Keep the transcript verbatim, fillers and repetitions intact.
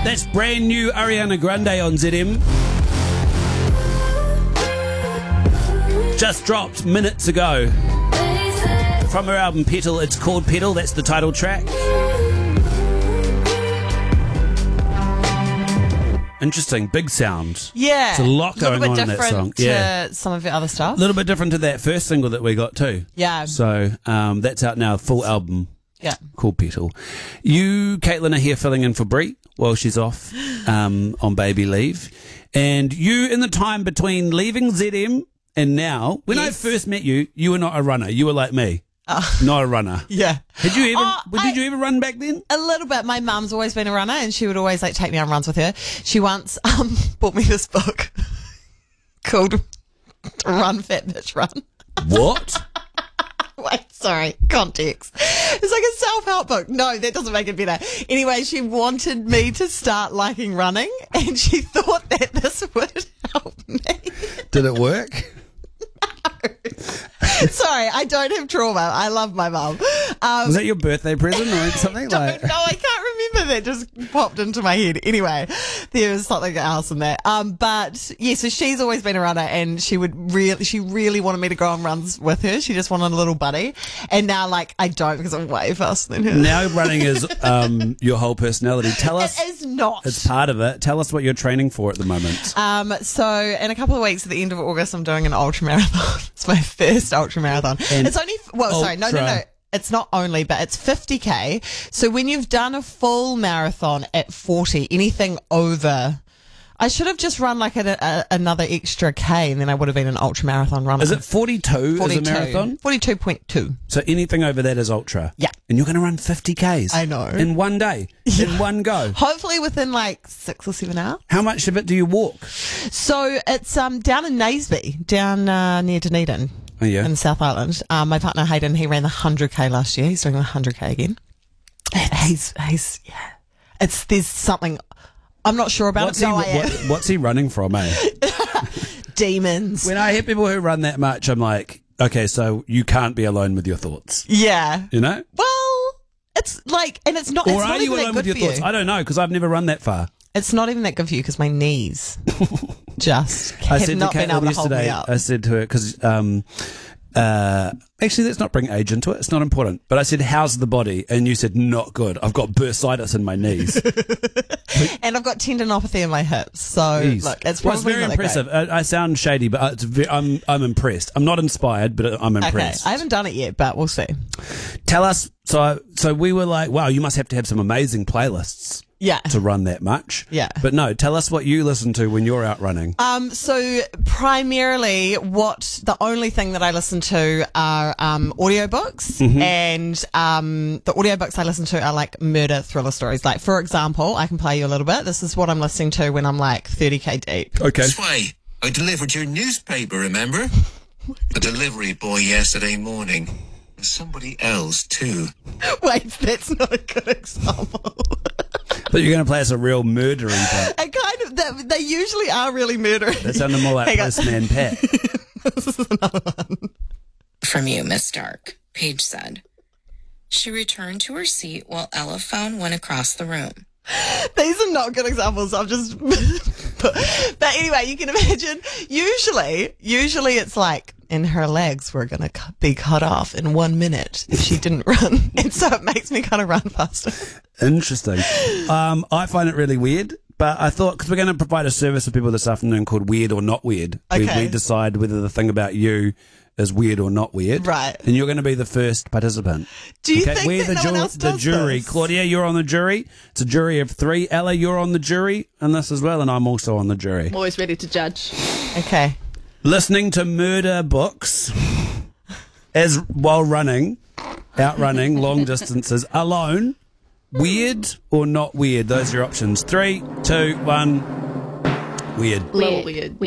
That's brand new Ariana Grande on Z M. Just dropped minutes ago. From her album Petal, it's called Petal, that's the title track. Interesting, big sound. Yeah. There's a lot going bit on in that song. different Yeah. to some of your other stuff. A little bit different to that first single that we got too. Yeah. So um, that's out now, full album. Yeah. Called Petal. You, Caitlin, are here filling in for Brie while she's off um, on baby leave. And you, in the time between leaving Z M and now, when Yes. I first met you, you were not a runner. You were like me. Uh, not a runner. Yeah. Had you ever, Oh, did I- you ever run back then? A little bit. My mum's always been a runner, and she would always like take me on runs with her. She once um, bought me this book called Run Fat Bitch Run. What? Wait, sorry, context. It's like a self-help book. No, that doesn't make it better. Anyway, she wanted me to start liking running, and she thought that this would help me. Did it work? Sorry, I don't have trauma. I love my mum. Um, Was that your birthday present or something? No, like? no, I can't remember. That just popped into my head. Anyway, there was something else in that. Um, but yeah, so she's always been a runner, and she would really, she really wanted me to go on runs with her. She just wanted a little buddy, and now like I don't because I'm way faster than her. Now running is um, your whole personality. Tell us. It is not. It's part of it. Tell us what you're training for at the moment. Um, so in a couple of weeks at the end of August, I'm doing an ultra marathon. It's my first ultra marathon. And it's only, well, sorry, no, no, no. ultra. It's not only, but it's fifty K. So when you've done a full marathon at forty, anything over, I should have just run like a, a, another extra K, and then I would have been an ultra marathon runner. Is it forty-two forty-two. as a marathon? forty-two point two. So anything over that is ultra? Yeah. And you're going to run fifty Ks? I know. In one day? In one go? Hopefully within like six or seven hours. How much of it do you walk? So it's um down in Naseby, down uh, near Dunedin. Oh, yeah. In South Island. Um, my partner Hayden, he ran the one hundred K last year. He's doing the one hundred K again. He's, he's, yeah. It's, there's something, I'm not sure about What's it. he, No, I am. what, what's he running from, eh? Demons. When I hear people who run that much, I'm like, okay, so you can't be alone with your thoughts. Yeah. You know? Well, it's like, and it's not, Or it's are not you even that alone good with your for thoughts? you. I don't know, because I've never run that far. It's not even that good for you because my knees just I have said not to been Caitlin able to hold me yesterday, up. I said to her, because um, uh, actually, let's not bring age into it. It's not important. But I said, how's the body? And you said, not good. I've got bursitis in my knees. And I've got tendinopathy in my hips. So, Jeez. look, it's Well, probably it's very not that impressive. great. I, I sound shady, but it's ve- I'm I'm impressed. I'm not inspired, but I'm Okay, impressed. I haven't done it yet, but we'll see. Tell us. So so we were like, wow, you must have to have some amazing playlists Yeah. to run that much. Yeah. But no, tell us what you listen to when you're out running. Um, so primarily what, the only thing that I listen to are, um, audiobooks Mm-hmm. and, um, the audiobooks I listen to are like murder thriller stories. Like, for example, I can play you a little bit. This is what I'm listening to when I'm like thirty K deep. Okay. Sway, I delivered your newspaper, remember? The delivery boy yesterday morning. Somebody else, too. Wait, that's not a good example. But you're going to play us a real murdering thing. I kind of, they, they usually are really murdering. That sounded more like Hang on. Postman Pat. This is another one. From you, Miss Stark, Paige said. She returned to her seat while Ella found one across the room. These are not good examples. I've just, but, but anyway, you can imagine. Usually, usually it's like, and her legs were going to be cut off in one minute if she didn't run, and so it makes me kind of run faster. Interesting. Um, I find it really weird, but I thought, because we're going to provide a service for people this afternoon called Weird or Not Weird. We, Okay. we decide whether the thing about you is weird or not weird. Right. And you're going to be the first participant. Do you Okay, think we're that the, no one else the does jury. this? Claudia, you're on the jury. It's a jury of three. Ella, you're on the jury, and this as well, and I'm also on the jury. I'm always ready to judge. Okay. Listening to murder books as while running, out running long distances alone. Weird or not weird? Those are your options. Three, two, one. Weird. Little weird.